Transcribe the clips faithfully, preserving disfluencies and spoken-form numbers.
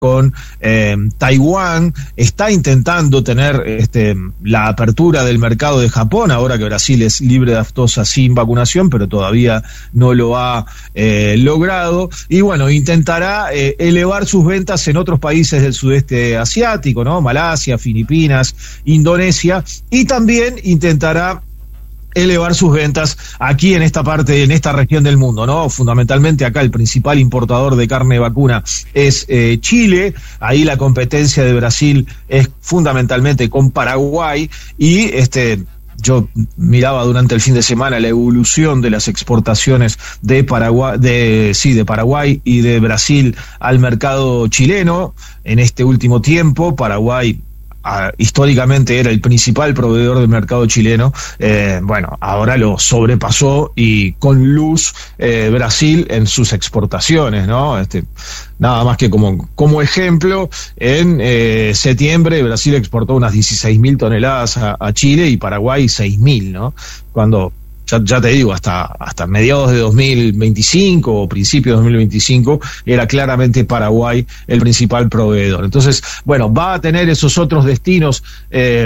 con eh, Taiwán, está intentando tener este, la apertura del mercado de Japón, ahora que Brasil es libre de aftosa sin vacunación, pero todavía no lo ha eh, logrado, y bueno, intentará eh, elevar sus ventas en otros países del sudeste asiático, ¿no? Malasia, Filipinas, Indonesia, y también intentará elevar sus ventas aquí en esta parte, en esta región del mundo, ¿no? Fundamentalmente acá el principal importador de carne vacuna es eh, Chile, ahí la competencia de Brasil es fundamentalmente con Paraguay, y este yo miraba durante el fin de semana la evolución de las exportaciones de Paraguay, de sí, de Paraguay y de Brasil al mercado chileno en este último tiempo. Paraguay Uh, históricamente era el principal proveedor del mercado chileno, eh, bueno, ahora lo sobrepasó y con luz eh, Brasil en sus exportaciones, ¿no? Este, nada más que como, como ejemplo, en eh, septiembre Brasil exportó unas dieciséis mil toneladas a, a Chile y Paraguay seis mil, ¿no? Cuando Ya, ya te digo, hasta, hasta mediados de dos mil veinticinco o principios de dos mil veinticinco era claramente Paraguay el principal proveedor. Entonces, bueno, va a tener esos otros destinos eh,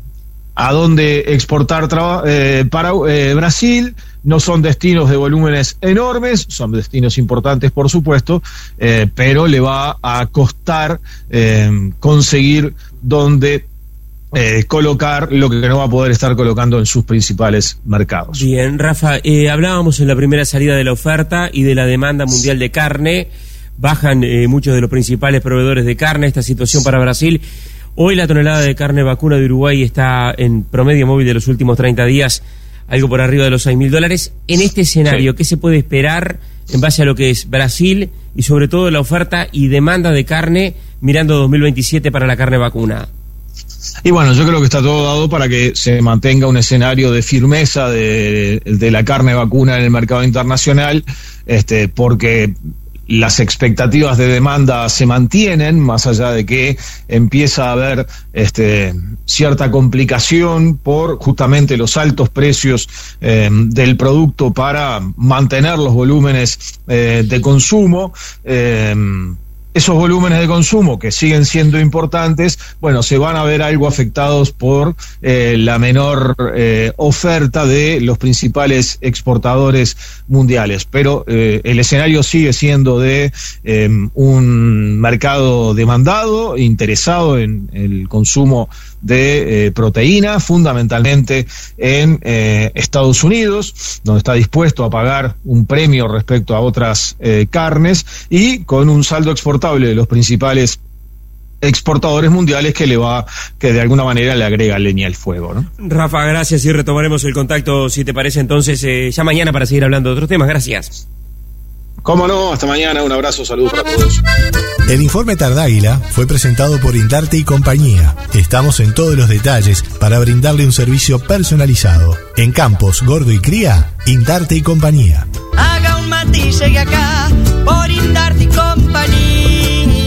a donde exportar traba, eh, para eh, Brasil. No son destinos de volúmenes enormes, son destinos importantes, por supuesto, eh, pero le va a costar eh, conseguir donde Eh, colocar lo que no va a poder estar colocando en sus principales mercados. Bien, Rafa, eh, hablábamos en la primera salida de la oferta y de la demanda mundial de carne. Bajan eh, muchos de los principales proveedores de carne, esta situación para Brasil. Hoy la tonelada de carne vacuna de Uruguay está en promedio móvil de los últimos treinta días, algo por arriba de los seis mil dólares. En este escenario, sí, ¿qué se puede esperar en base a lo que es Brasil y sobre todo la oferta y demanda de carne mirando dos mil veintisiete para la carne vacuna? Y bueno, yo creo que está todo dado para que se mantenga un escenario de firmeza de, de la carne vacuna en el mercado internacional, este, porque las expectativas de demanda se mantienen, más allá de que empieza a haber este, cierta complicación por justamente los altos precios eh, del producto para mantener los volúmenes eh, de consumo. Eh, Esos volúmenes de consumo que siguen siendo importantes, bueno, se van a ver algo afectados por eh, la menor eh, oferta de los principales exportadores mundiales, pero eh, el escenario sigue siendo de eh, un mercado demandado, interesado en el consumo de eh, proteína, fundamentalmente en eh, Estados Unidos, donde está dispuesto a pagar un premio respecto a otras eh, carnes, y con un saldo exportable de los principales exportadores mundiales que le va, que de alguna manera le agrega leña al fuego, ¿no? Rafa, gracias, y retomaremos el contacto, si te parece, entonces eh, ya mañana para seguir hablando de otros temas. Gracias. Cómo no, hasta mañana, un abrazo, saludos para todos. El informe Tardáguila fue presentado por Indarte y Compañía. Estamos en todos los detalles para brindarle un servicio personalizado. En Campos, Gordo y Cría, Indarte y Compañía. Haga un matiz, llegue acá por Indarte y Compañía.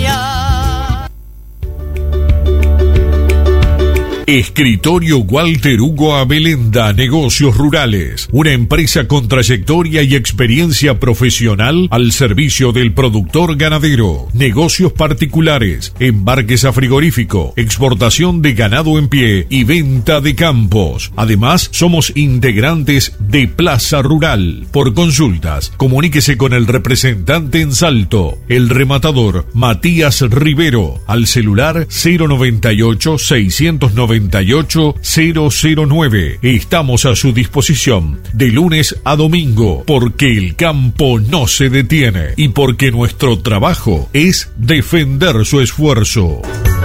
Escritorio Walter Hugo Abelenda, Negocios Rurales, una empresa con trayectoria y experiencia profesional al servicio del productor ganadero, negocios particulares, embarques a frigorífico, exportación de ganado en pie y venta de campos. Además, somos integrantes de Plaza Rural. Por consultas, comuníquese con el representante en Salto, el rematador Matías Rivero, al celular cero noventa y ocho, seiscientos noventa y ocho, cero cero nueve. Estamos a su disposición de lunes a domingo, porque el campo no se detiene y porque nuestro trabajo es defender su esfuerzo.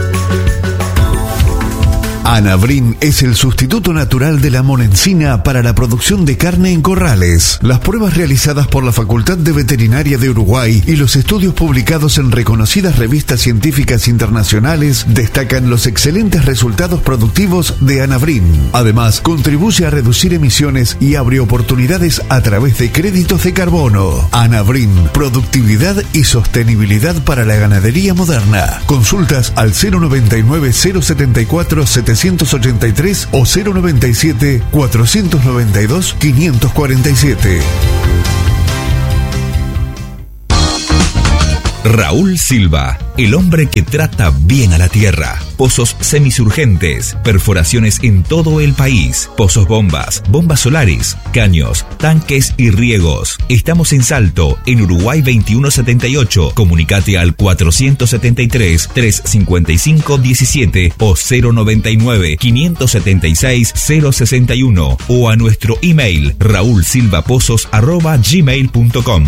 Anavrin es el sustituto natural de la monencina para la producción de carne en corrales. Las pruebas realizadas por la Facultad de Veterinaria de Uruguay y los estudios publicados en reconocidas revistas científicas internacionales destacan los excelentes resultados productivos de Anavrin. Además, contribuye a reducir emisiones y abre oportunidades a través de créditos de carbono. Anavrin, productividad y sostenibilidad para la ganadería moderna. Consultas al cero noventa y nueve, cero setenta y cuatro, setecientos ochenta y tres o cero noventa y siete, cuatrocientos noventa y dos, quinientos cuarenta y siete. Raúl Silva, el hombre que trata bien a la tierra. Pozos semisurgentes, perforaciones en todo el país, pozos bombas, bombas solares, caños, tanques y riegos. Estamos en Salto, en Uruguay veintiuno setenta y ocho. Comunicate al cuatrocientos setenta y tres, trescientos cincuenta y cinco, diecisiete o cero noventa y nueve, quinientos setenta y seis, cero sesenta y uno o a nuestro email raulsilvapozos arroba gmail punto com.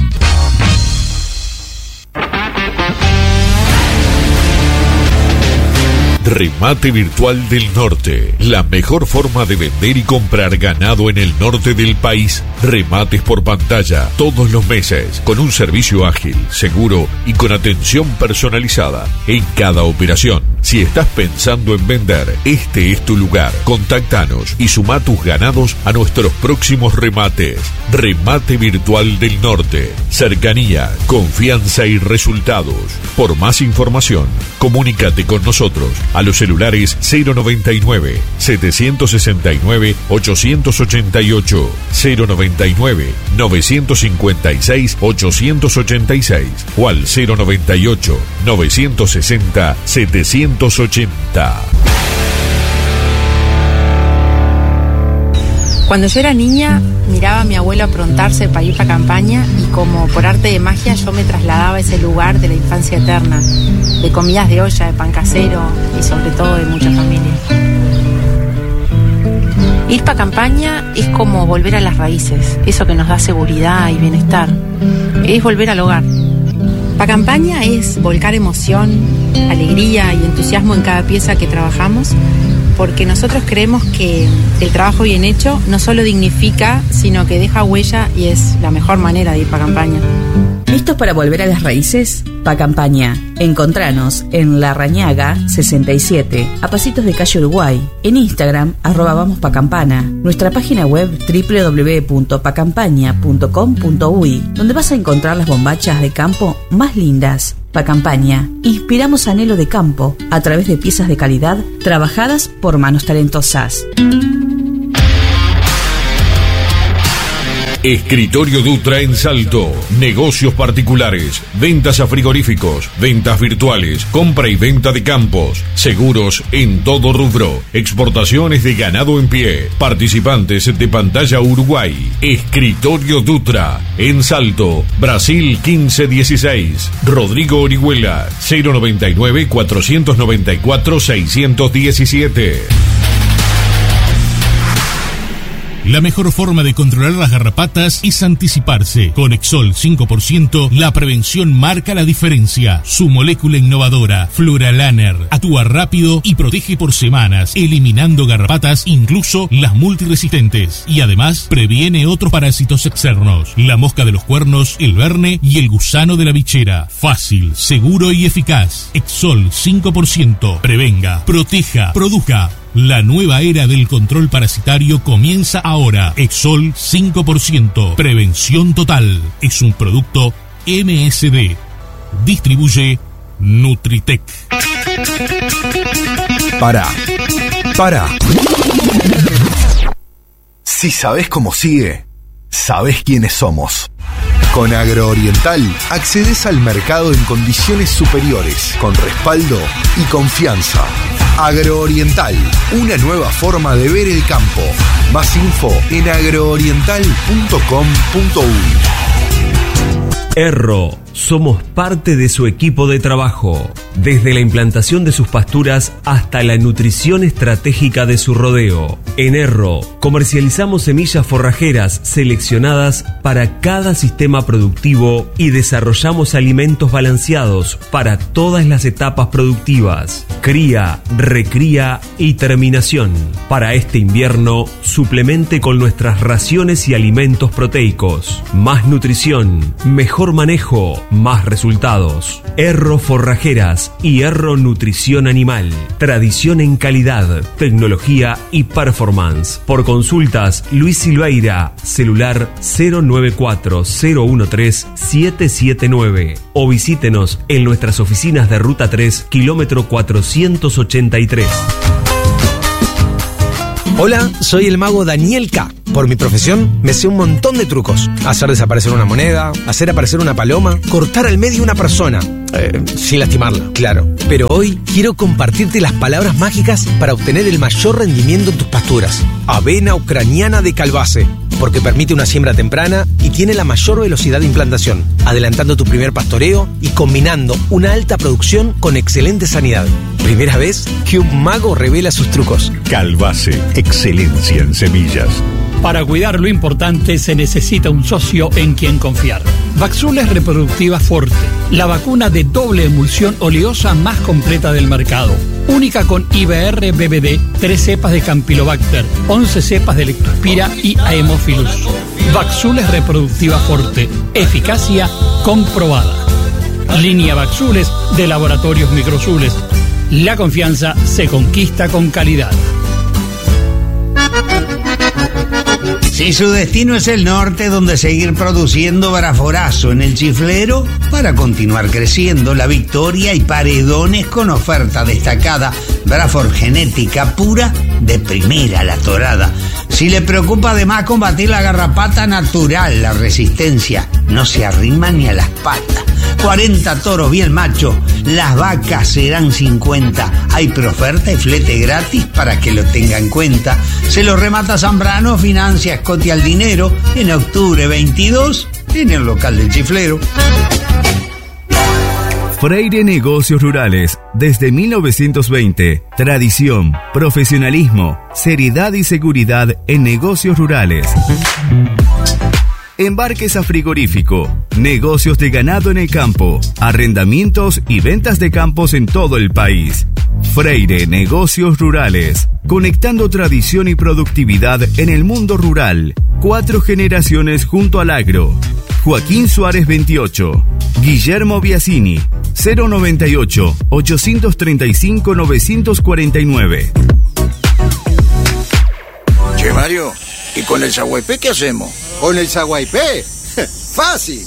Remate Virtual del Norte, la mejor forma de vender y comprar ganado en el norte del país. Remates por pantalla todos los meses, con un servicio ágil, seguro y con atención personalizada en cada operación. Si estás pensando en vender, este es tu lugar. Contáctanos y suma tus ganados a nuestros próximos remates. Remate Virtual del Norte, cercanía, confianza y resultados. Por más información, comunícate con nosotros a los celulares cero noventa y nueve, setecientos sesenta y nueve, ochocientos ochenta y ocho, cero noventa y nueve, novecientos cincuenta y seis, ochocientos ochenta y seis o al cero noventa y ocho, novecientos sesenta, setecientos ochenta. Cuando yo era niña, miraba a mi abuelo aprontarse para ir para campaña y como por arte de magia yo me trasladaba a ese lugar de la infancia eterna, de comidas de olla, de pan casero y sobre todo de mucha familia. Ir para campaña es como volver a las raíces, eso que nos da seguridad y bienestar. Es volver al hogar. Pa' campaña es volcar emoción, alegría y entusiasmo en cada pieza que trabajamos, porque nosotros creemos que el trabajo bien hecho no solo dignifica, sino que deja huella y es la mejor manera de ir pa' campaña. ¿Listos para volver a las raíces? Pa' campaña. Encontranos en La Rañaga sesenta y siete, a pasitos de calle Uruguay. En Instagram, arroba vamos pa' campana. Nuestra página web doble u doble u doble u punto pa campaña punto com punto uy, donde vas a encontrar las bombachas de campo más lindas. Pa' campaña. Inspiramos anhelo de campo a través de piezas de calidad trabajadas por manos talentosas. Escritorio Dutra en Salto. Negocios particulares, ventas a frigoríficos, ventas virtuales, compra y venta de campos, seguros en todo rubro, exportaciones de ganado en pie, participantes de Pantalla Uruguay. Escritorio Dutra en Salto, Brasil quince dieciséis. Rodrigo Orihuela, cero noventa y nueve, cuatrocientos noventa y cuatro, seiscientos diecisiete. La mejor forma de controlar las garrapatas es anticiparse. Con Exol cinco por ciento, la prevención marca la diferencia. Su molécula innovadora, Fluralaner, actúa rápido y protege por semanas, eliminando garrapatas, incluso las multiresistentes. Y además, previene otros parásitos externos. La mosca de los cuernos, el verne y el gusano de la bichera. Fácil, seguro y eficaz. Exol cinco por ciento. Prevenga, proteja, produzca. La nueva era del control parasitario comienza ahora. Exol cinco por ciento. Prevención total. Es un producto M S D. Distribuye Nutritec. Para. Para. Si sabés cómo sigue, sabés quiénes somos. Con Agrooriental accedes al mercado en condiciones superiores, con respaldo y confianza. Agrooriental, una nueva forma de ver el campo. Más info en agrooriental punto com punto uy. Erro, somos parte de su equipo de trabajo, desde la implantación de sus pasturas hasta la nutrición estratégica de su rodeo. En Erro, comercializamos semillas forrajeras seleccionadas para cada sistema productivo y desarrollamos alimentos balanceados para todas las etapas productivas: cría, recría y terminación. Para este invierno, suplemente con nuestras raciones y alimentos proteicos. Más nutrición, mejor manejo, más resultados. Erro Forrajeras y Erro Nutrición Animal. Tradición en calidad, tecnología y performance. Por consultas, Luis Silveira, celular cero nueve cuatro cero uno tres siete siete nueve o visítenos en nuestras oficinas de Ruta tres, kilómetro cuatrocientos ochenta y tres. Hola, soy el mago Daniel K. Por mi profesión, me sé un montón de trucos. Hacer desaparecer una moneda, hacer aparecer una paloma, cortar al medio una persona. Eh, sin lastimarla, claro. Pero hoy quiero compartirte las palabras mágicas para obtener el mayor rendimiento en tus pasturas. Avena ucraniana de Calbase, porque permite una siembra temprana y tiene la mayor velocidad de implantación, adelantando tu primer pastoreo y combinando una alta producción con excelente sanidad. Primera vez que un mago revela sus trucos. Calbase, excelencia en semillas. Para cuidar lo importante se necesita un socio en quien confiar. Vaxules Reproductiva Forte, la vacuna de doble emulsión oleosa más completa del mercado. Única con I B R B B D, tres cepas de Campylobacter, once cepas de Lectospira y Haemophilus. Vaxules Reproductiva Forte, eficacia comprobada. Línea Vaxules de Laboratorios Microzules. La confianza se conquista con calidad. Si su destino es el norte, donde seguir produciendo Braforazo en el Chiflero para continuar creciendo, La Victoria y Paredones con oferta destacada, Brafor genética pura de primera la torada. Si le preocupa además combatir la garrapata natural, la resistencia no se arrima ni a las patas. cuarenta toros bien machos, las vacas serán cincuenta. Hay preoferta y flete gratis para que lo tenga en cuenta. Se lo remata Zambrano, financia Escote al dinero, en octubre veintidós, en el local del Chiflero. Freire Negocios Rurales, desde mil novecientos veinte. Tradición, profesionalismo, seriedad y seguridad en negocios rurales. Embarques a frigorífico, negocios de ganado en el campo, arrendamientos y ventas de campos en todo el país. Freire Negocios Rurales, conectando tradición y productividad en el mundo rural. Cuatro generaciones junto al agro. Joaquín Suárez veintiocho, Guillermo Biasini, cero noventa y ocho, ochocientos treinta y cinco, novecientos cuarenta y nueve. Che, Mario, ¿y con el Saguaypé qué hacemos? ¿Con el Saguaypé? ¡Fácil!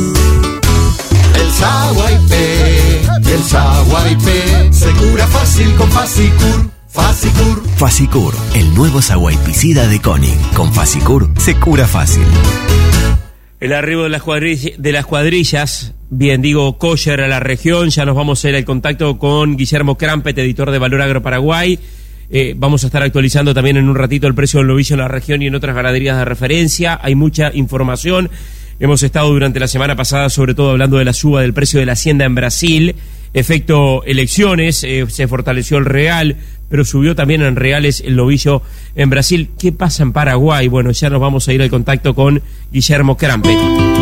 El Saguaypé, el Saguaypé, se cura fácil con Fasicur. Fasicur. Fasicur, el nuevo saguaypicida de Koenig. Con Fasicur se cura fácil. El arribo de las, cuadrillas, de las cuadrillas, bien digo, kosher a la región. Ya nos vamos a ir al contacto con Guillermo Krampet, editor de Valor Agro Paraguay. Eh, vamos a estar actualizando también en un ratito el precio del novillo en la región y en otras ganaderías de referencia. Hay mucha información. Hemos estado durante la semana pasada sobre todo hablando de la suba del precio de la hacienda en Brasil. Efecto elecciones, eh, se fortaleció el real, pero subió también en reales el novillo en Brasil. ¿Qué pasa en Paraguay? Bueno, ya nos vamos a ir al contacto con Guillermo Krampet.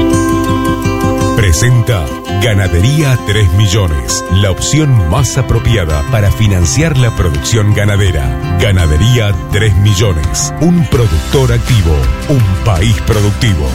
Presenta Ganadería tres millones, la opción más apropiada para financiar la producción ganadera. Ganadería tres millones, un productor activo, un país productivo.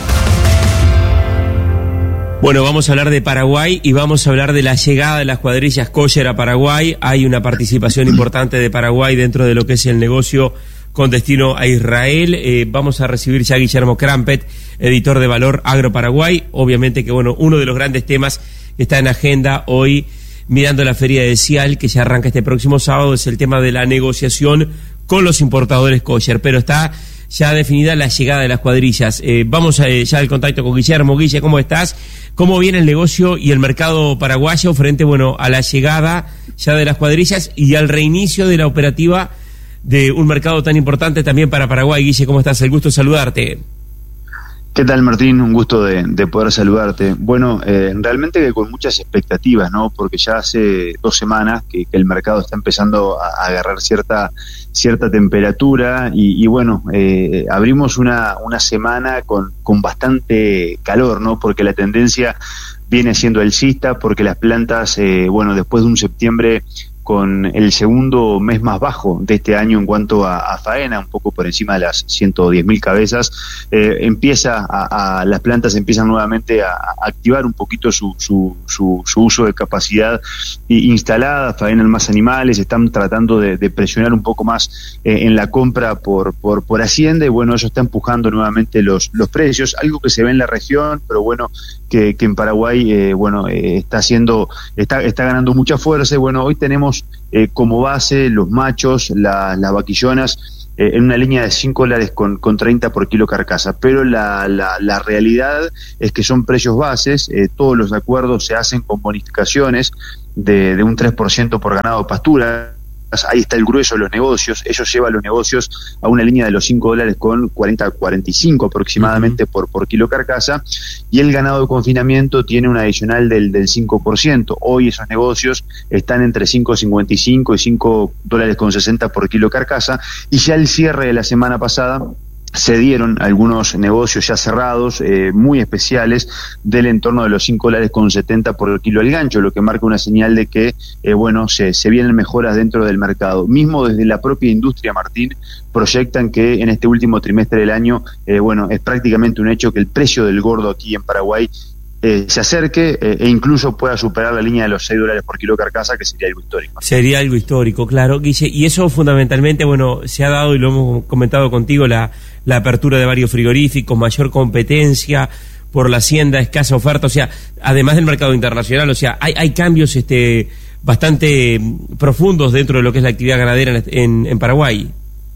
Bueno, vamos a hablar de Paraguay y vamos a hablar de la llegada de las cuadrillas kosher a Paraguay. Hay una participación importante de Paraguay dentro de lo que es el negocio con destino a Israel. Eh, vamos a recibir ya a Guillermo Krampet, editor de Valor Agro Paraguay. Obviamente que, bueno, uno de los grandes temas que está en agenda hoy, mirando la feria de Cial, que ya arranca este próximo sábado, es el tema de la negociación con los importadores kosher, pero está ya definida la llegada de las cuadrillas. Eh, vamos a, ya al contacto con Guillermo. Guille, ¿cómo estás? ¿Cómo viene el negocio y el mercado paraguayo frente, bueno, a la llegada ya de las cuadrillas y al reinicio de la operativa de un mercado tan importante también para Paraguay? Guille, ¿cómo estás? El gusto de saludarte. ¿Qué tal, Martín? Un gusto de, de poder saludarte. Bueno, eh, realmente que con muchas expectativas, ¿no? Porque ya hace dos semanas que, que el mercado está empezando a, a agarrar cierta cierta temperatura y, y bueno, eh, abrimos una, una semana con, con bastante calor, ¿no? Porque la tendencia viene siendo alcista, porque las plantas, eh, bueno, después de un septiembre con el segundo mes más bajo de este año en cuanto a, a faena, un poco por encima de las ciento diez mil cabezas, eh, empieza a, a, las plantas empiezan nuevamente a, a activar un poquito su, su, su, su uso de capacidad instalada, faenan más animales, están tratando de, de presionar un poco más eh, en la compra por, por, por Hacienda, y bueno, eso está empujando nuevamente los, los precios, algo que se ve en la región, pero bueno, que, que en Paraguay, eh, bueno, eh, está haciendo, está, está ganando mucha fuerza, y bueno, hoy tenemos Eh, como base los machos, la, las vaquillonas eh, en una línea de cinco dólares con, con treinta por kilo carcasa, pero la, la, la realidad es que son precios bases, eh, todos los acuerdos se hacen con bonificaciones de, de un tres por ciento por ganado de pastura. Ahí está el grueso de los negocios. Ellos llevan los negocios a una línea de los cinco dólares con cuarenta, cuarenta y cinco aproximadamente uh-huh. por, por kilo carcasa, y el ganado de confinamiento tiene un adicional del, del cinco por ciento. Hoy esos negocios están entre cinco cincuenta y cinco y cinco dólares con sesenta por kilo carcasa, y ya el cierre de la semana pasada se dieron algunos negocios ya cerrados, eh, muy especiales, del entorno de los cinco dólares con setenta por kilo el gancho, lo que marca una señal de que, eh, bueno, se, se vienen mejoras dentro del mercado. Mismo desde la propia industria, Martín, proyectan que en este último trimestre del año, eh, bueno, es prácticamente un hecho que el precio del gordo aquí en Paraguay Eh, se acerque eh, e incluso pueda superar la línea de los seis dólares por kilo carcasa, que sería algo histórico. Sería algo histórico, claro, Guille, y eso fundamentalmente, bueno, se ha dado, y lo hemos comentado contigo, la, la apertura de varios frigoríficos, mayor competencia por la hacienda, escasa oferta, o sea, además del mercado internacional, o sea, hay, hay cambios este bastante profundos dentro de lo que es la actividad ganadera en, en, en Paraguay.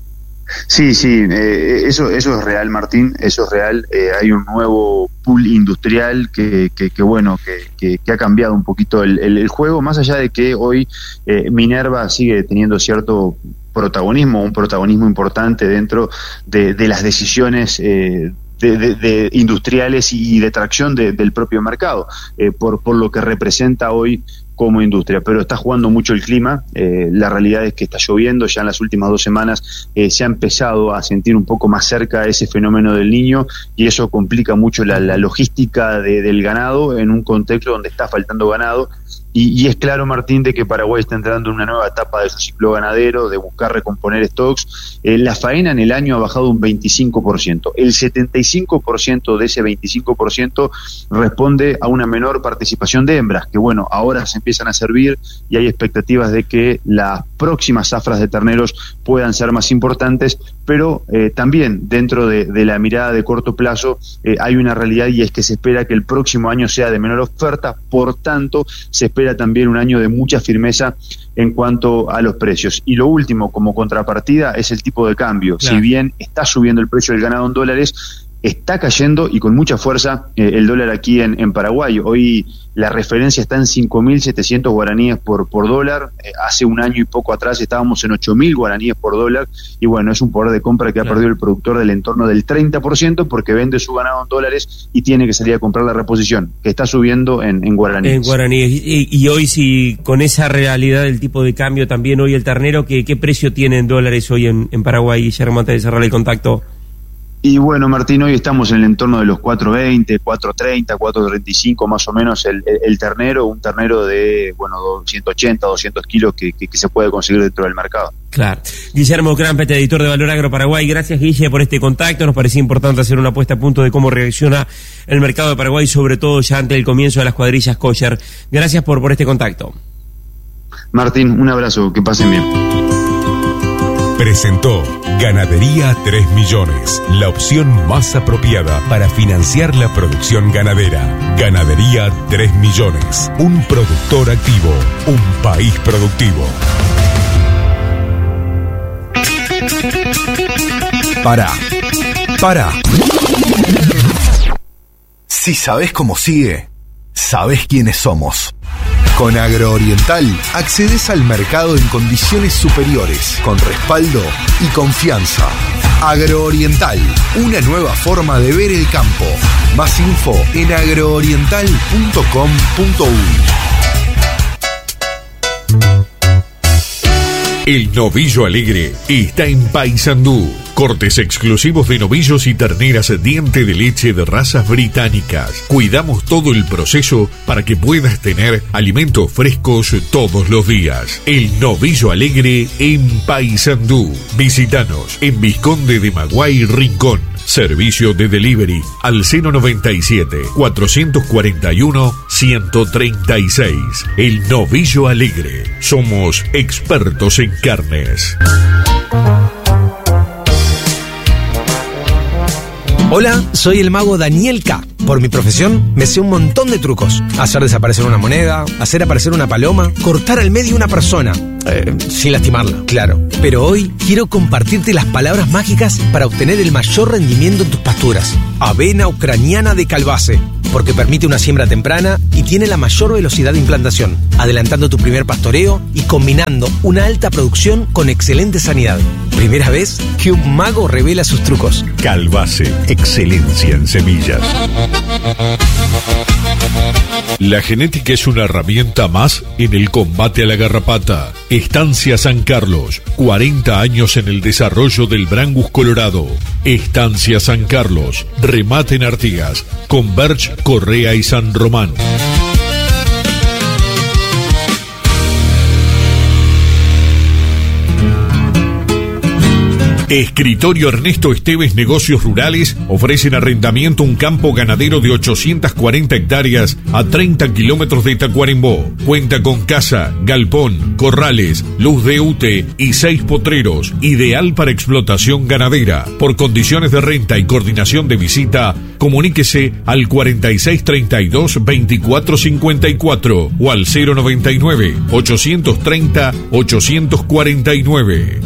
Sí, sí, eh, eso eso es real, Martín, eso es real. Eh, hay un nuevo pool industrial que, que, que bueno, que, que, que ha cambiado un poquito el, el, el juego, más allá de que hoy eh, Minerva sigue teniendo cierto protagonismo, un protagonismo importante dentro de, de las decisiones eh, De, de, de industriales y de tracción de, del propio mercado, eh, por, por lo que representa hoy como industria, pero está jugando mucho el clima. Eh, la realidad es que está lloviendo, ya en las últimas dos semanas eh, se ha empezado a sentir un poco más cerca ese fenómeno del Niño, y eso complica mucho la, la logística de, del ganado en un contexto donde está faltando ganado. Y, y es claro, Martín, de que Paraguay está entrando en una nueva etapa de su ciclo ganadero, de buscar recomponer stocks. Eh, la faena en el año ha bajado un veinticinco por ciento. El setenta y cinco por ciento de ese veinticinco por ciento responde a una menor participación de hembras, que bueno, ahora se empiezan a servir, y hay expectativas de que las próximas zafras de terneros puedan ser más importantes, pero eh, también dentro de, de la mirada de corto plazo eh, hay una realidad, y es que se espera que el próximo año sea de menor oferta, por tanto se espera también un año de mucha firmeza en cuanto a los precios. Y lo último, como contrapartida, es el tipo de cambio. Claro. Si bien está subiendo el precio del ganado en dólares, está cayendo, y con mucha fuerza, eh, el dólar aquí en, en Paraguay. Hoy la referencia está en cinco mil setecientos guaraníes por, por dólar. Eh, hace un año y poco atrás estábamos en ocho mil guaraníes por dólar, y bueno, es un poder de compra que ha claro. perdido el productor del entorno del treinta por ciento, porque vende su ganado en dólares y tiene que salir a comprar la reposición, que está subiendo en, en guaraníes. En guaraníes. Y, y hoy, si con esa realidad del tipo de cambio, también hoy el ternero, ¿qué, qué precio tiene en dólares hoy en, en Paraguay, Guillermo, antes de cerrar el contacto? Y bueno, Martín, hoy estamos en el entorno de los cuatro veinte, cuatro treinta, cuatro treinta y cinco más o menos el, el, el ternero, un ternero de, bueno, ciento ochenta, doscientos kilos que, que, que se puede conseguir dentro del mercado. Claro. Guillermo Crampet, editor de Valor Agro Paraguay. Gracias, Guille, por este contacto. Nos parecía importante hacer una puesta a punto de cómo reacciona el mercado de Paraguay, sobre todo ya ante el comienzo de las cuadrillas kosher. Gracias por, por este contacto. Martín, un abrazo, que pasen bien. Presentó Ganadería tres millones, la opción más apropiada para financiar la producción ganadera. Ganadería tres millones, un productor activo, un país productivo. Para, para. Si sabés cómo sigue, sabés quiénes somos. Con Agrooriental accedes al mercado en condiciones superiores, con respaldo y confianza. Agrooriental, una nueva forma de ver el campo. Más info en agrooriental punto com punto uy. El Novillo Alegre está en Paysandú. Cortes exclusivos de novillos y terneras diente de leche de razas británicas. Cuidamos todo el proceso para que puedas tener alimentos frescos todos los días. El Novillo Alegre en Paysandú. Visítanos en Vizconde de Maguay, Rincón. Servicio de delivery al cero noventa y siete, cuatrocientos cuarenta y uno, ciento treinta y seis. El Novillo Alegre. Somos expertos en carnes. Hola, soy el mago Daniel K. Por mi profesión, me sé un montón de trucos. Hacer desaparecer una moneda, hacer aparecer una paloma, cortar al medio una persona. eh, sin lastimarla, claro. Pero hoy quiero compartirte las palabras mágicas para obtener el mayor rendimiento en tus pasturas. Avena ucraniana de Calbase, porque permite una siembra temprana y tiene la mayor velocidad de implantación, adelantando tu primer pastoreo y combinando una alta producción con excelente sanidad. Primera vez que un mago revela sus trucos. Calbase, excelencia en semillas. La genética es una herramienta más en el combate a la garrapata. Estancia San Carlos, cuarenta años en el desarrollo del Brangus colorado. Estancia San Carlos, remate en Artigas, Converge, Correa y San Román. Escritorio Ernesto Esteves Negocios Rurales ofrecen arrendamiento un campo ganadero de ochocientas cuarenta hectáreas a treinta kilómetros de Tacuarembó. Cuenta con casa, galpón, corrales, luz de U T E y seis potreros, ideal para explotación ganadera. Por condiciones de renta y coordinación de visita, comuníquese al cuarenta y seis treinta y dos veinticuatro cincuenta y cuatro o al cero noventa y nueve ochocientos treinta ochocientos cuarenta y nueve.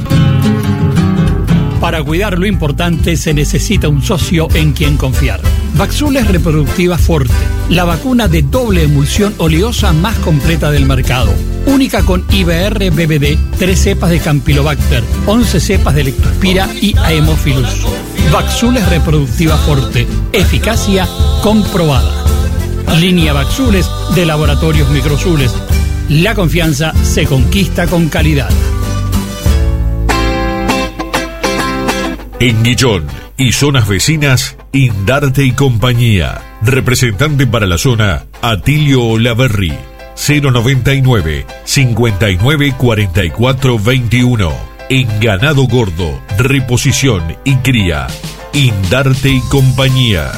Para cuidar lo importante se necesita un socio en quien confiar. Vaxules Reproductiva Forte, la vacuna de doble emulsión oleosa más completa del mercado. Única con I B R B B D, tres cepas de Campylobacter, once cepas de Leptospira y Haemophilus. Vaxules Reproductiva Forte, eficacia comprobada. Línea Vaxules de Laboratorios Microzules. La confianza se conquista con calidad. En Guillón y zonas vecinas, Indarte y Compañía. Representante para la zona, Atilio Olaverri. cero noventa y nueve cincuenta y nueve cuarenta y cuatro veintiuno. En ganado gordo, reposición y cría. Indarte y Compañía.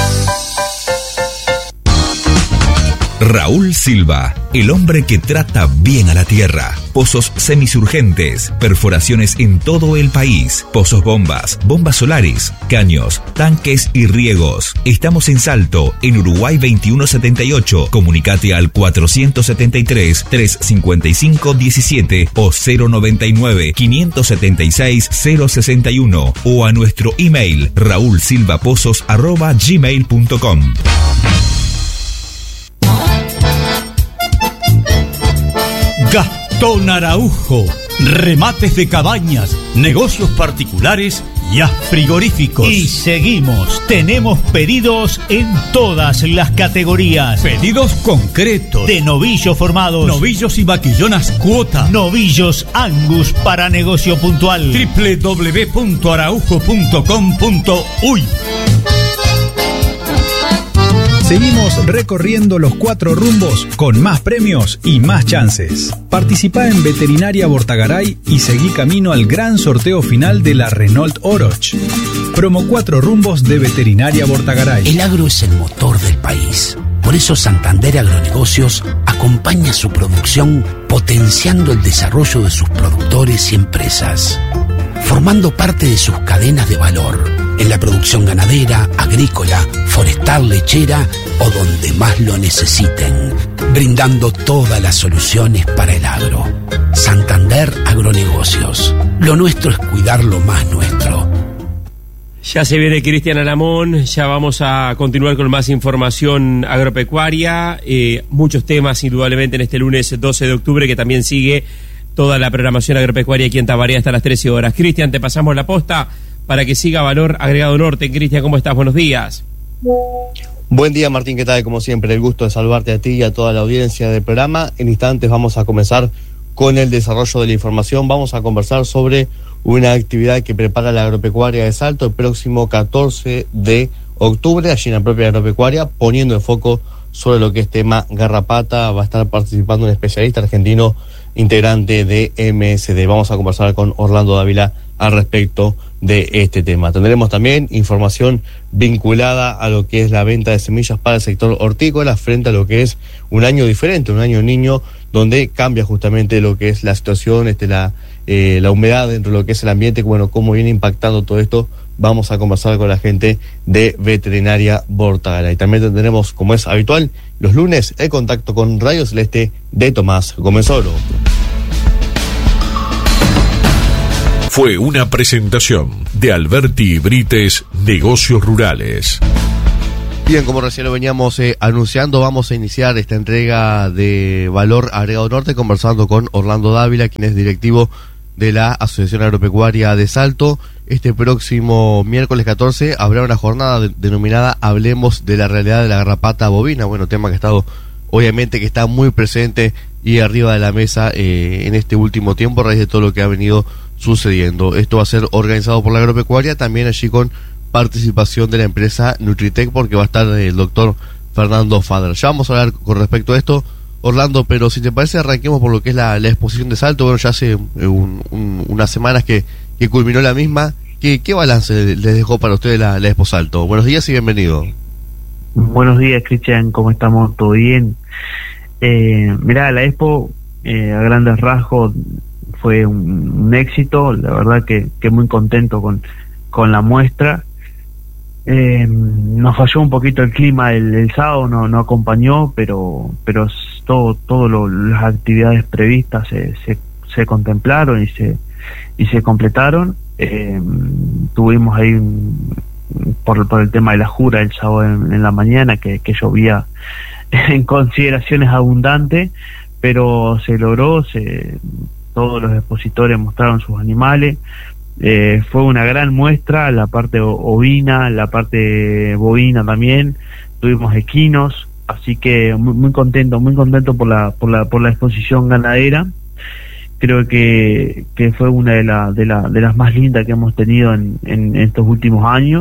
Raúl Silva, el hombre que trata bien a la tierra. Pozos semisurgentes, perforaciones en todo el país, pozos bombas, bombas solares, caños, tanques y riegos. Estamos en Salto, en Uruguay veintiuno setenta y ocho. Comunicate al cuatrocientos setenta y tres, trescientos cincuenta y cinco, diecisiete o cero noventa y nueve, quinientos setenta y seis, cero sesenta y uno o a nuestro email raulsilvapozos arroba gmail punto com. Gastón Araujo, remates de cabañas, negocios particulares y a frigoríficos. Y seguimos, tenemos pedidos en todas las categorías. Pedidos concretos de novillos formados, novillos y vaquillonas cuota, novillos Angus para negocio puntual. doble u doble u doble u punto araujo punto com punto uy. Seguimos recorriendo los cuatro rumbos con más premios y más chances. Participa en Veterinaria Bortagaray y seguí camino al gran sorteo final de la Renault Oroch. Promo cuatro rumbos de Veterinaria Bortagaray. El agro es el motor del país. Por eso Santander Agronegocios acompaña su producción potenciando el desarrollo de sus productores y empresas, formando parte de sus cadenas de valor en la producción ganadera, agrícola, forestal, lechera o donde más lo necesiten, brindando todas las soluciones para el agro. Santander Agronegocios. Lo nuestro es cuidar lo más nuestro. Ya se viene Cristian Alamón, ya vamos a continuar con más información agropecuaria, eh, muchos temas indudablemente en este lunes doce de octubre, que también sigue toda la programación agropecuaria aquí en Tabaré hasta las trece horas. Cristian, te pasamos la posta para que siga Valor Agregado Norte. Cristian, ¿cómo estás? Buenos días. Buen día, Martín, ¿qué tal? Como siempre, el gusto de saludarte a ti y a toda la audiencia del programa. En instantes vamos a comenzar con el desarrollo de la información. Vamos a conversar sobre una actividad que prepara la agropecuaria de Salto el próximo catorce de octubre, allí en la propia agropecuaria, poniendo el foco sobre lo que es tema garrapata. Va a estar participando un especialista argentino integrante de M S D. Vamos a conversar con Orlando Dávila al respecto de este tema. Tendremos también información vinculada a lo que es la venta de semillas para el sector hortícola frente a lo que es un año diferente, un año niño, donde cambia justamente lo que es la situación, este, la, eh, la humedad dentro de lo que es el ambiente, bueno, cómo viene impactando todo esto. Vamos a conversar con la gente de Veterinaria Bortagaray. También tendremos, como es habitual, los lunes, el contacto con Radio Celeste de Tomás Gómez Oro. Fue una presentación de Alberti y Brites, Negocios Rurales. Bien, como recién lo veníamos eh, anunciando, vamos a iniciar esta entrega de Valor Agregado Norte conversando con Orlando Dávila, quien es directivo de la Asociación Agropecuaria de Salto. Este próximo miércoles catorce habrá una jornada de, denominada Hablemos de la realidad de la garrapata bovina, bueno, tema que ha estado, obviamente, que está muy presente y arriba de la mesa eh, en este último tiempo a raíz de todo lo que ha venido sucediendo. Esto va a ser organizado por la agropecuaria, también allí con participación de la empresa Nutritec, porque va a estar el doctor Fernando Fader. Ya vamos a hablar con respecto a esto, Orlando, pero si te parece arranquemos por lo que es la, la exposición de Salto. Bueno, ya hace un, un, unas semanas que, que culminó la misma. ¿Qué, qué balance les dejó para ustedes la, la Expo Salto? Buenos días y bienvenido. Buenos días, Cristian, ¿cómo estamos? ¿Todo bien? Eh, mirá, la Expo eh, a grandes rasgos fue un, un éxito, la verdad que, que muy contento con, con la muestra. Eh, nos falló un poquito el clima el, el sábado, no, no acompañó, pero pero todo todo lo, las actividades previstas se, se, se contemplaron y se y se completaron. Eh, tuvimos ahí un, por, por el tema de la jura el sábado en, en la mañana que, que llovía en consideraciones abundantes, pero se logró, se, todos los expositores mostraron sus animales. Eh, fue una gran muestra, la parte ovina, la parte bovina también, tuvimos equinos, así que muy, muy contento, muy contento por la, por la, por la exposición ganadera. Creo que, que fue una de, la, de, la, de las más lindas que hemos tenido en, en estos últimos años.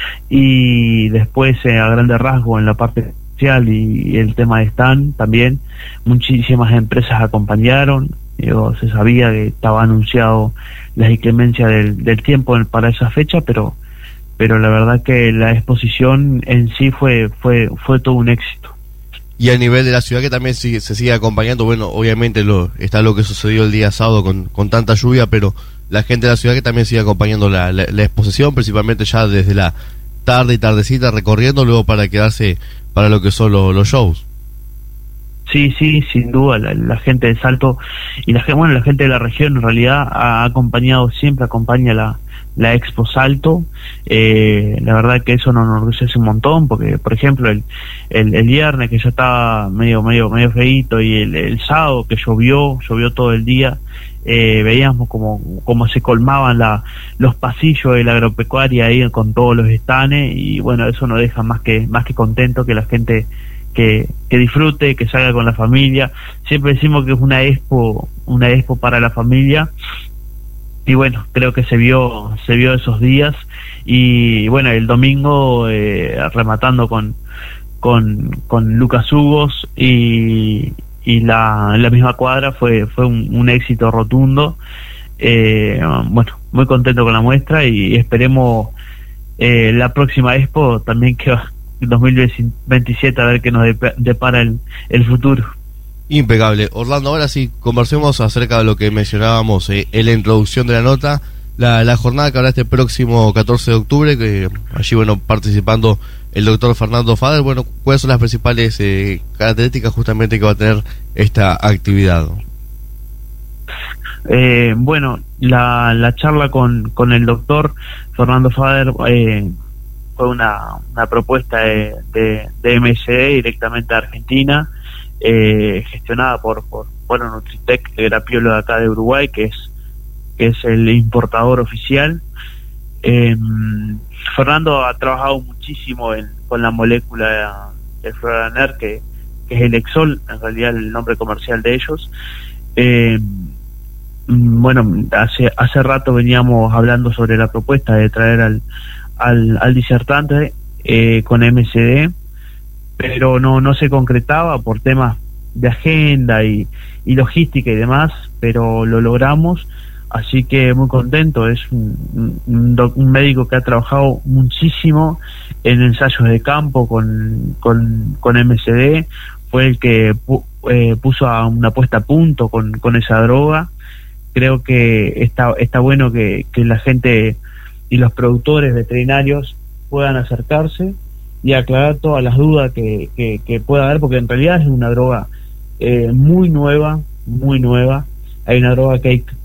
Y después, eh, a grande rasgo, en la parte social y, y el tema de stand también, muchísimas empresas acompañaron. Yo, se sabía que estaba anunciado la inclemencia del, del tiempo para esa fecha, pero pero la verdad que la exposición en sí fue fue fue todo un éxito. Y a nivel de la ciudad, que también sigue, se sigue acompañando, bueno, obviamente lo está lo que sucedió el día sábado con, con tanta lluvia, pero la gente de la ciudad que también sigue acompañando la, la, la exposición, principalmente ya desde la tarde y tardecita recorriendo, luego para quedarse para lo que son los, los shows. Sí, sí, sin duda, la, la gente de Salto y la gente, bueno, la gente de la región en realidad ha acompañado, siempre acompaña la, la Expo Salto. Eh, la verdad que eso nos enorgullece un montón, porque por ejemplo el, el, el viernes que ya estaba medio medio medio feíto, y el, el sábado que llovió, llovió todo el día, eh, veíamos como, como se colmaban la, los pasillos de la agropecuaria ahí con todos los estanes, y bueno, eso nos deja más que, más que contento que la gente que, que disfrute, que salga con la familia. Siempre decimos que es una expo, una expo para la familia, y bueno, creo que se vio, se vio esos días. Y bueno, el domingo eh, rematando con, con, con Lucas Hugos y, y la, la misma cuadra fue, fue un, un éxito rotundo. Eh, bueno, muy contento con la muestra, y esperemos eh, la próxima expo también, que va dos mil veintisiete, a ver qué nos depara el, el futuro. Impecable. Orlando, ahora sí, conversemos acerca de lo que mencionábamos eh, en la introducción de la nota, la, la jornada que habrá este próximo catorce de octubre, que allí, bueno, participando el doctor Fernando Fader. Bueno, ¿cuáles son las principales eh, características justamente que va a tener esta actividad? Eh, bueno, la, la charla con, con el doctor Fernando Fader eh, fue una, una propuesta de, de, de M S D directamente a Argentina, eh, gestionada por, por bueno, Nutritec, el grapiolo de acá de Uruguay, que es que es el importador oficial. Eh, Fernando ha trabajado muchísimo en, con la molécula de Floralaner, que, que es el Exol, en realidad el nombre comercial de ellos. Eh, bueno, hace hace rato veníamos hablando sobre la propuesta de traer al al, al disertante eh, con M S D, pero no no se concretaba por temas de agenda y, y logística y demás, pero lo logramos, así que muy contento. Es un, un, doc, un médico que ha trabajado muchísimo en ensayos de campo con, con, con M S D, fue el que pu, eh, puso a una puesta a punto con, con esa droga. Creo que está, está bueno que, que la gente y los productores veterinarios puedan acercarse y aclarar todas las dudas que, que, que pueda haber, porque en realidad es una droga eh, muy nueva, muy nueva. Hay una droga que hay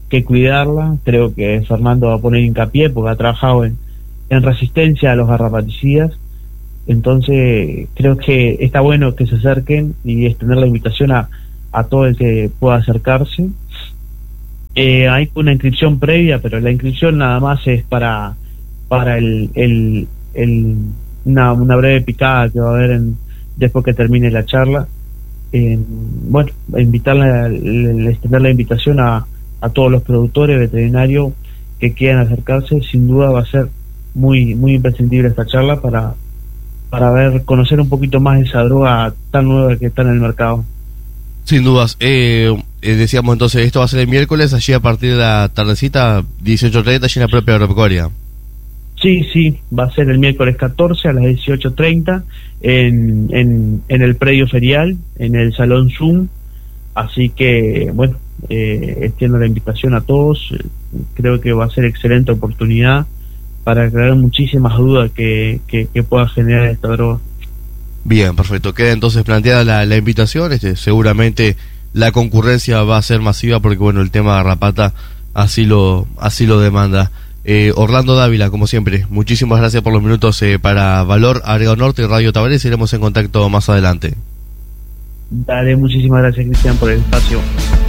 que cuidarla. Creo que Fernando va a poner hincapié porque ha trabajado en, en resistencia a los garrapaticidas. Entonces creo que está bueno que se acerquen y extender la invitación a, a todo el que pueda acercarse. Eh, hay una inscripción previa, pero la inscripción nada más es para para el, el, el una, una breve picada que va a haber en, después que termine la charla. Eh, bueno, invitarle, extender la invitación a, a todos los productores veterinarios que quieran acercarse. Sin duda va a ser muy muy imprescindible esta charla para para ver, conocer un poquito más esa droga tan nueva que está en el mercado. Sin dudas. Eh, eh, decíamos entonces, esto va a ser el miércoles, allí a partir de la tardecita, dieciocho treinta, allí en la propia agropecuaria. Sí, sí, va a ser el miércoles catorce a las dieciocho treinta en, en, en el predio ferial, en el Salón Zoom. Así que, bueno, eh, extiendo la invitación a todos. Creo que va a ser excelente oportunidad para aclarar muchísimas dudas que, que, que pueda generar esta droga. Bien, perfecto. Queda entonces planteada la, la invitación. Este, seguramente la concurrencia va a ser masiva porque, bueno, el tema de garrapata así lo, así lo demanda. Eh, Orlando Dávila, como siempre, muchísimas gracias por los minutos eh, para Valor Agregado Norte y Radio Tabarés. Iremos en contacto más adelante. Dale, muchísimas gracias, Cristian, por el espacio.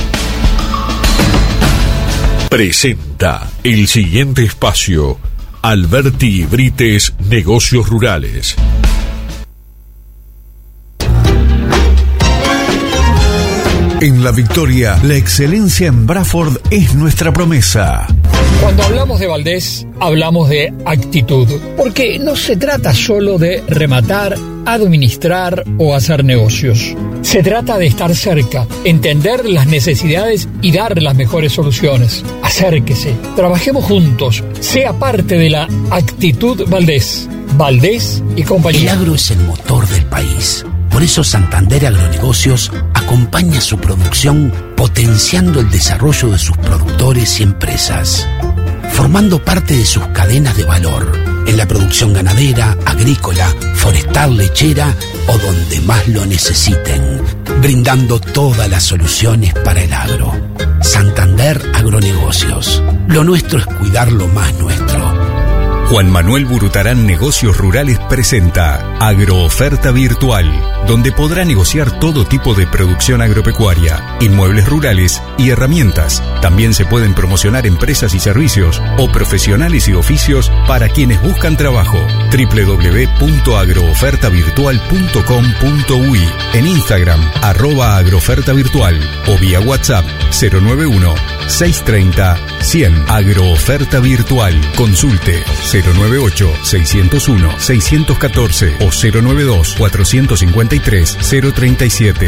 Presenta el siguiente espacio. Alberti Brites, Negocios Rurales. En La Victoria, la excelencia en Bradford es nuestra promesa. Cuando hablamos de Valdés, hablamos de actitud, porque no se trata solo de rematar, administrar o hacer negocios. Se trata de estar cerca, entender las necesidades y dar las mejores soluciones. Acérquese, trabajemos juntos, sea parte de la actitud Valdés. Valdés y compañía. El agro es el motor del país. Por eso Santander Agronegocios acompaña su producción potenciando el desarrollo de sus productores y empresas, formando parte de sus cadenas de valor en la producción ganadera, agrícola, forestal, lechera o donde más lo necesiten, brindando todas las soluciones para el agro. Santander Agronegocios. Lo nuestro es cuidar lo más nuestro. Juan Manuel Burutarán Negocios Rurales presenta Agrooferta Virtual, donde podrá negociar todo tipo de producción agropecuaria, inmuebles rurales y herramientas. También se pueden promocionar empresas y servicios o profesionales y oficios para quienes buscan trabajo. doble u doble u doble u punto agrooferta virtual punto com punto u i, en Instagram arroba agrooferta virtual o vía WhatsApp cero nueve uno, seis tres cero, cien. Agrooferta Virtual. Consulte cero nueve ocho, seis cero uno, seis uno cuatro o cero nueve dos, cuatro cinco tres, cero tres siete.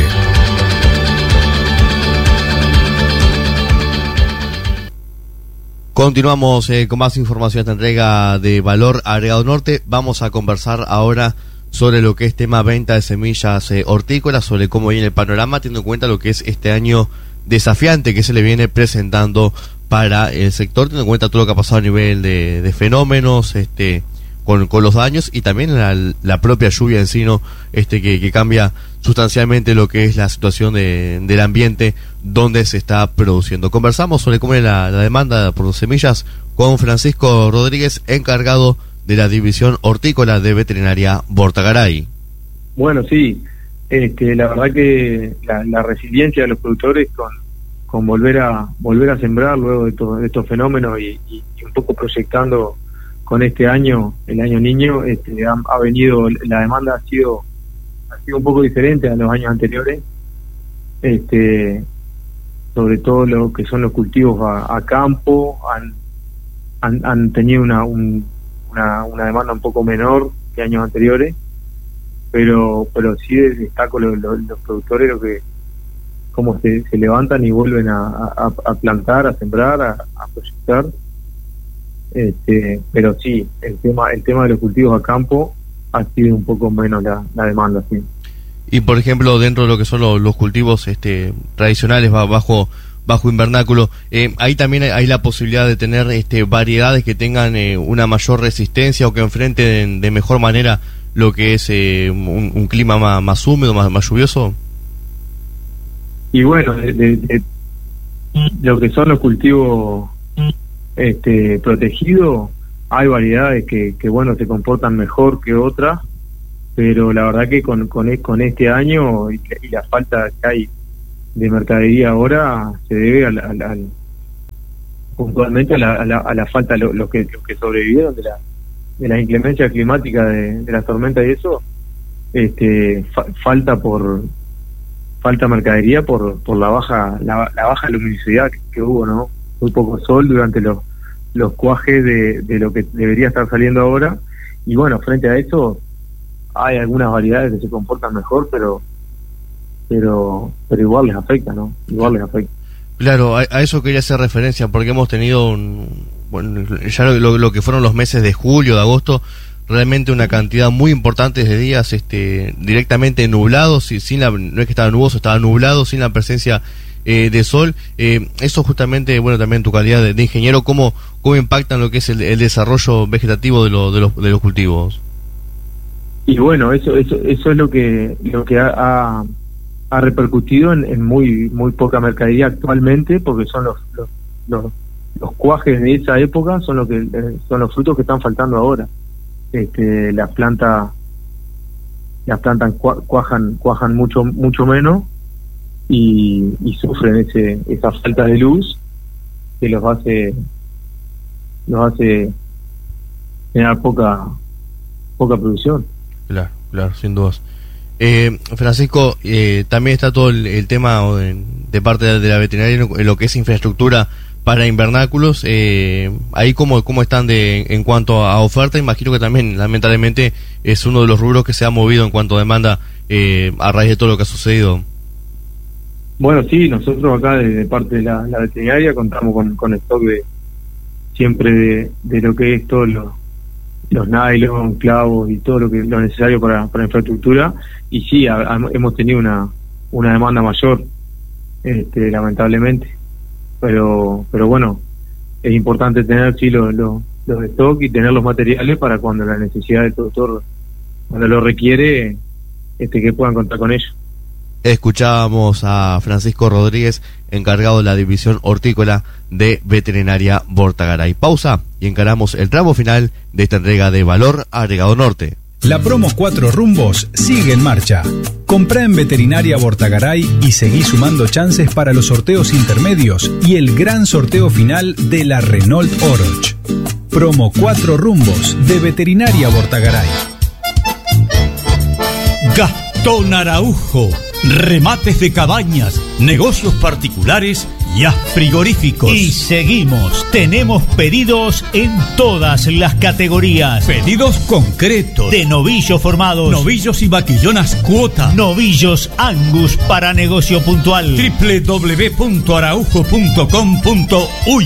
Continuamos eh, con más información de esta entrega de Valor Agregado Norte. Vamos a conversar ahora sobre lo que es tema venta de semillas eh, hortícolas, sobre cómo viene el panorama, teniendo en cuenta lo que es este año desafiante que se le viene presentando para el sector, teniendo en cuenta todo lo que ha pasado a nivel de, de fenómenos, este, con, con los daños y también la, la propia lluvia en sí, ¿no? este, que, que cambia sustancialmente lo que es la situación de, del ambiente donde se está produciendo. Conversamos sobre cómo es la, la demanda por semillas con Francisco Rodríguez, encargado de la división hortícola de Veterinaria Bortagaray. Bueno, sí, este, la verdad que la, la resiliencia de los productores con, con volver a volver a sembrar luego de, to, de estos fenómenos y, y, y un poco proyectando con este año, el año niño, este, ha, ha venido, la demanda ha sido ha sido un poco diferente a los años anteriores, este, sobre todo lo que son los cultivos a, a campo, han, han, han tenido una, un, una una demanda un poco menor que años anteriores, pero pero sí destaco los, los, los productores, lo que cómo se, se levantan y vuelven a, a, a plantar, a sembrar, a, a proyectar. Este, pero sí, el tema el tema de los cultivos a campo ha sido un poco menos la, la demanda, sí. Y por ejemplo, dentro de lo que son los, los cultivos este, tradicionales bajo bajo invernáculo, eh, ahí también hay, hay la posibilidad de tener este, variedades que tengan eh, una mayor resistencia o que enfrenten de mejor manera lo que es eh, un, un clima más, más húmedo, más, más lluvioso. Y bueno, de, de, de, lo que son los cultivos este, protegidos, hay variedades que, que bueno, se comportan mejor que otras, pero la verdad que con, con, con este año y, y la falta que hay de mercadería ahora se debe al, al, al puntualmente a la, a la, a la falta, los lo que, los que sobrevivieron de la de la inclemencia climática de, de las tormentas y eso, este fa, falta por falta mercadería por por la baja la, la baja luminosidad que, que hubo, ¿no? Muy poco sol durante los los cuajes de, de lo que debería estar saliendo ahora, y bueno, frente a eso hay algunas variedades que se comportan mejor, pero pero pero igual les afecta, ¿no? Igual les afecta. Claro, a, a eso quería hacer referencia, porque hemos tenido un, bueno, ya lo, lo, lo que fueron los meses de julio, de agosto, realmente una cantidad muy importante de días este, directamente nublados, y sin la, no es que estaba nuboso, estaba nublado, sin la presencia eh, de sol. Eh, eso justamente, bueno, también tu calidad de, de ingeniero, ¿cómo, cómo impactan lo que es el, el desarrollo vegetativo de, lo, de, los, de los cultivos? Y bueno, eso eso eso es lo que lo que ha, ha, ha repercutido en, en muy muy poca mercadería actualmente, porque son los los, los los cuajes de esa época son lo que eh, son los frutos que están faltando ahora. Este, las plantas las plantas cuajan cuajan mucho mucho menos y, y sufren ese esa falta de luz que los hace los hace tener poca poca producción. Claro, claro, sin dudas. Eh, Francisco, eh, también está todo el, el tema de, de parte de la veterinaria en lo que es infraestructura para invernáculos. Eh, ahí cómo, cómo están de en cuanto a oferta. Imagino que también lamentablemente es uno de los rubros que se ha movido en cuanto a demanda eh, a raíz de todo lo que ha sucedido. Bueno, sí, nosotros acá de, de parte de la, la veterinaria contamos con, con stock de siempre de, de lo que es todo lo los nylon, clavos y todo lo que lo necesario para, para infraestructura, y sí, a, a, hemos tenido una una demanda mayor, este, lamentablemente, pero pero bueno, es importante tener sí los los los stock y tener los materiales para cuando la necesidad del productor, cuando lo requiere, este que puedan contar con ellos. Escuchábamos a Francisco Rodríguez, encargado de la división hortícola de Veterinaria Bortagaray. Pausa y encaramos el tramo final de esta entrega de Valor Agregado Norte. La promo Cuatro Rumbos sigue en marcha. Comprá en Veterinaria Bortagaray y seguí sumando chances para los sorteos intermedios y el gran sorteo final de la Renault Oroch. Promo Cuatro Rumbos de Veterinaria Bortagaray. Gastón Araujo. Remates de cabañas, negocios particulares y a frigoríficos. Y seguimos, tenemos pedidos en todas las categorías. Pedidos concretos de novillos formados, novillos y vaquillonas cuota, novillos Angus para negocio puntual. doble u doble u doble u punto araujo punto com punto uy.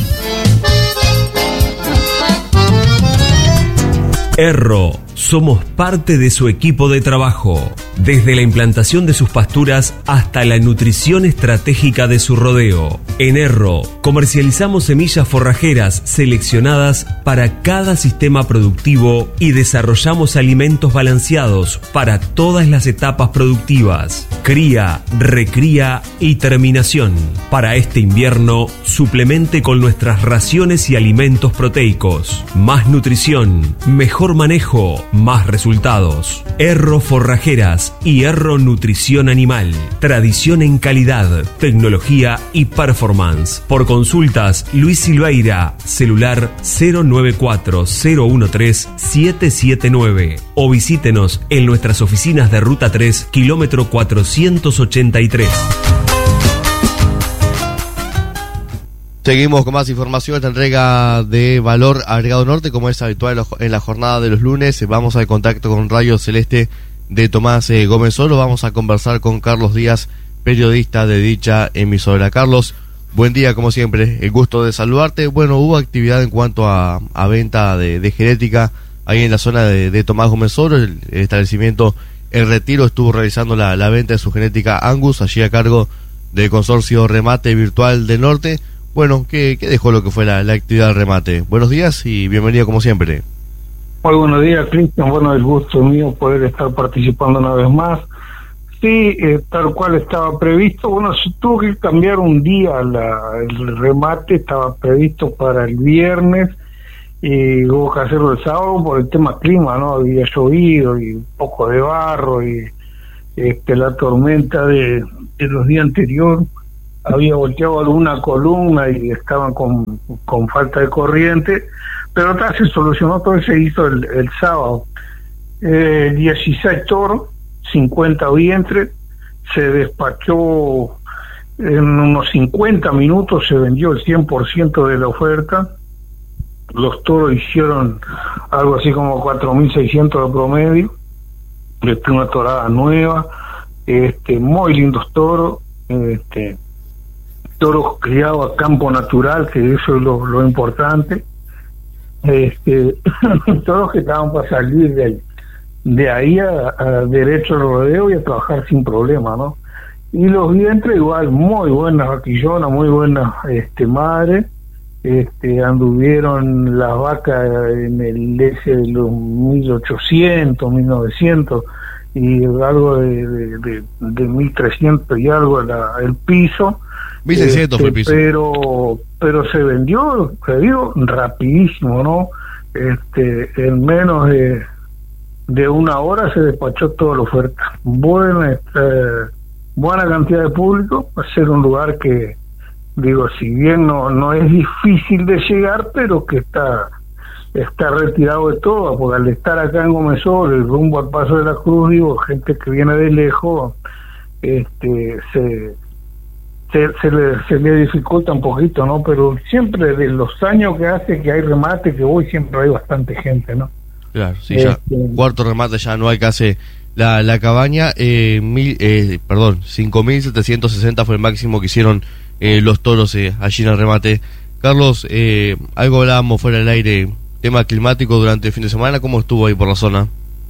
Erro, somos parte de su equipo de trabajo, desde la implantación de sus pasturas hasta la nutrición estratégica de su rodeo. En Erro, comercializamos semillas forrajeras seleccionadas para cada sistema productivo y desarrollamos alimentos balanceados para todas las etapas productivas: cría, recría y terminación. Para este invierno, suplemente con nuestras raciones y alimentos proteicos. Más nutrición, mejor manejo, más resultados. Erro Forrajeras y Erro Nutrición Animal. Tradición en calidad, tecnología y performance. Por consultas, Luis Silveira, celular cero nueve cuatro cero uno tres siete siete nueve, o visítenos en nuestras oficinas de Ruta tres, kilómetro cuatrocientos ochenta y tres. Seguimos con más información, esta entrega de Valor Agregado Norte, como es habitual en la jornada de los lunes. Vamos al contacto con Radio Celeste de Tomás eh, Gómez Solo. Vamos a conversar con Carlos Díaz, periodista de dicha emisora. Carlos, buen día como siempre, el gusto de saludarte. Bueno, hubo actividad en cuanto a, a venta de, de genética ahí en la zona de, de Tomás Gómez Solo. El, el establecimiento El Retiro estuvo realizando la, la venta de su genética Angus, allí a cargo del consorcio Remate Virtual del Norte. Bueno, ¿qué, qué dejó lo que fue la, la actividad del remate? Buenos días y bienvenido como siempre. Muy buenos días, Cristian. Bueno, el gusto mío poder estar participando una vez más. Sí, eh, tal cual estaba previsto. Bueno, se tuvo que cambiar un día la, el remate, estaba previsto para el viernes y hubo que hacerlo el sábado por el tema clima, ¿no? Había llovido y un poco de barro y este, la tormenta de, de los días anteriores había volteado alguna columna y estaban con, con falta de corriente, pero acá se solucionó todo y se hizo el, el sábado. Eh, dieciséis toros, cincuenta vientres, se despachó en unos cincuenta minutos, se vendió el cien por ciento de la oferta. Los toros hicieron algo así como cuatro mil seiscientos de promedio, este, una torada nueva, este, muy lindos toros, este, toros criados a campo natural, que eso es lo, lo importante, este, toros que estaban para salir de ahí. de ahí a, a derecho al rodeo y a trabajar sin problema, ¿no? Y los vientres igual, muy buenas vaquillonas, muy buenas este, madres, este, anduvieron las vacas en el ese de los mil ochocientos, mil novecientos y algo de, de, de, de mil trescientos y algo la, el piso. mil seiscientos este, fue el piso. Pero, pero se vendió, te digo, rapidísimo, ¿no? Este, en menos de de una hora se despachó toda la oferta. Buena, eh, buena cantidad de público, va a ser un lugar que, digo, si bien no no es difícil de llegar, pero que está está retirado de todo, porque al estar acá en Gómez-Oro, el rumbo al Paso de la Cruz, digo, gente que viene de lejos, este se se, se, le, se le dificulta un poquito, ¿no? Pero siempre de los años que hace que hay remate, que voy, siempre hay bastante gente, ¿no? Claro, sí, ya Este, cuarto remate ya no hay que hacer la, la cabaña, eh, mil, eh, perdón, cinco mil setecientos sesenta fue el máximo que hicieron eh, los toros eh, allí en el remate. Carlos, eh, algo hablábamos fuera del aire, tema climático durante el fin de semana, ¿cómo estuvo ahí por la zona?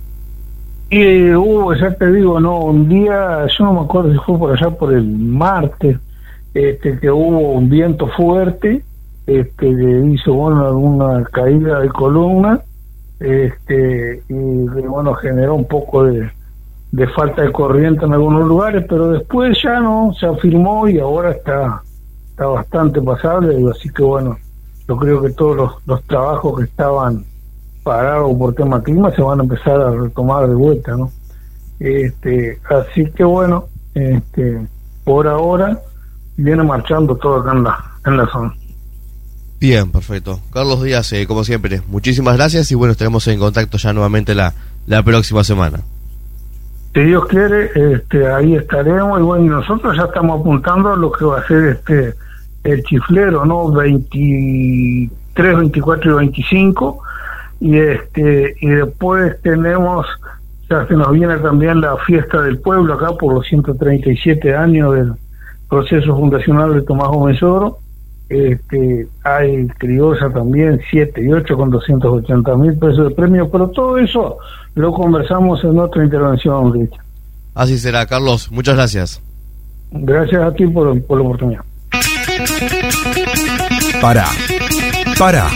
Y eh, hubo, ya te digo, no, un día, yo no me acuerdo si fue por allá por el martes, este, que hubo un viento fuerte, este, que hizo, bueno, alguna caída de columna, este, y bueno, generó un poco de, de falta de corriente en algunos lugares, pero después ya no, se afirmó y ahora está, está bastante pasable, así que bueno, yo creo que todos los, los trabajos que estaban parados por tema clima se van a empezar a retomar de vuelta, ¿no? Este, así que bueno, este, por ahora viene marchando todo acá en la, en la zona. Bien, perfecto. Carlos Díaz, eh, como siempre, muchísimas gracias y bueno, estaremos en contacto ya nuevamente la, la próxima semana. Si Dios quiere, este, ahí estaremos y bueno, nosotros ya estamos apuntando a lo que va a ser este el chiflero, ¿no? veintitrés, veinticuatro y veinticinco y este y después tenemos, ya se nos viene también la fiesta del pueblo acá por los ciento treinta y siete años del proceso fundacional de Tomás Gómez-Oro. Este, hay criolla también, siete y ocho con doscientos ochenta mil pesos de premio, pero todo eso lo conversamos en otra intervención, Richard. Así será, Carlos, muchas gracias. Gracias a ti por, por la oportunidad. Para, para.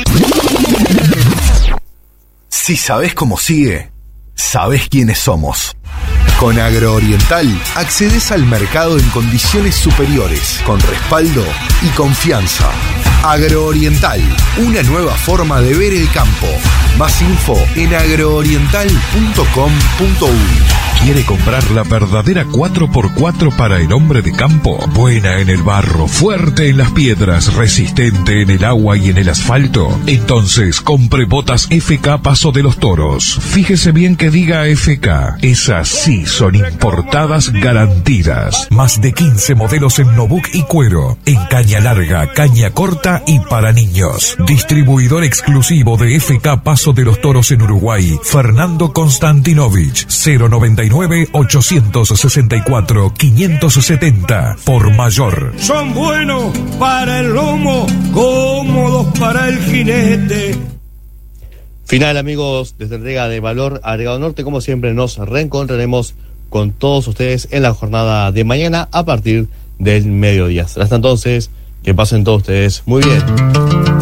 Si sabes cómo sigue, sabes quiénes somos. Con Agrooriental accedes al mercado en condiciones superiores, con respaldo y confianza. Agrooriental, una nueva forma de ver el campo. Más info en agrooriental punto com punto uy. ¿Quiere comprar la verdadera cuatro por cuatro para el hombre de campo? Buena en el barro, fuerte en las piedras, resistente en el agua y en el asfalto. Entonces, compre botas F K Paso de los Toros. Fíjese bien que diga F K. Esas sí son importadas garantidas. Más de quince modelos en Nobuk y cuero. En caña larga, caña corta y para niños. Distribuidor exclusivo de F K Paso de los Toros en Uruguay. Fernando Konstantinovich. cero noventa y nueve, ochocientos sesenta y cuatro, quinientos setenta. Por mayor. Son buenos para el lomo, cómodos para el jinete. Final, amigos, desde entrega de Valor Agregado Norte. Como siempre, nos reencontraremos con todos ustedes en la jornada de mañana a partir del mediodía. Hasta entonces, que pasen todos ustedes muy bien.